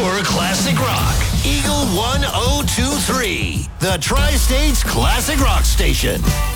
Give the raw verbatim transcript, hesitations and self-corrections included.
pure classic rock. Eagle ten twenty-three, the Tri-States Classic Rock Station.